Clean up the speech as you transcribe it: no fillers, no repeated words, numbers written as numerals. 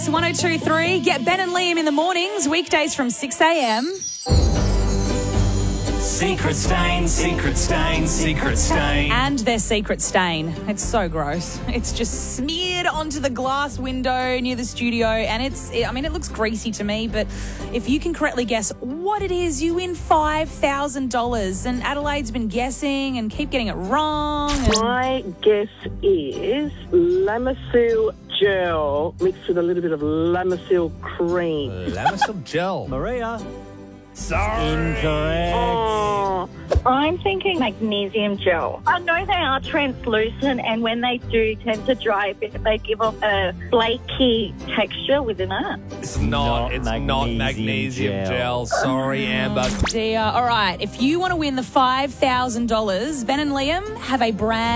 1023, get Ben and Liam in the mornings, weekdays from 6 a.m. Secret stain, secret stain, secret stain. And their secret stain. It's so gross. It's just smeared onto the glass window near the studio, and it looks greasy to me, but if you can correctly guess what it is, you win $5,000. And Adelaide's been guessing and keep getting it wrong. My guess is Lamisil gel mixed with a little bit of Lamisil cream. Lamisil gel. Maria. Sorry. Incorrect. Oh, I'm thinking magnesium gel. I know they are translucent, and when they do tend to dry a bit, they give off a flaky texture within it. It's not magnesium gel. Sorry, Amber. Dear. All right, if you want to win the $5,000, Ben and Liam have a brand